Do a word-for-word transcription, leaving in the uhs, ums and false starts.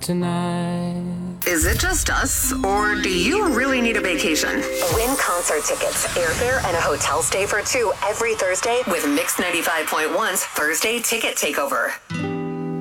tonight. Is it just us, or do you really need a vacation? Win concert tickets, airfare, and a hotel stay for two every Thursday with Mix ninety-five point one's Thursday Ticket Takeover.